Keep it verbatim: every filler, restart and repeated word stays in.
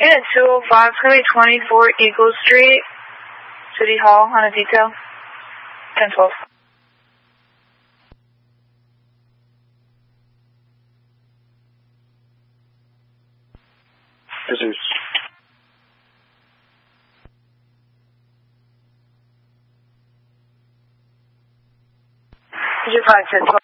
Unit two oh five, it's going to be twenty-four Eagle Street, City Hall, on a detail. ten twelve. Jesus. Did you find ten twelve?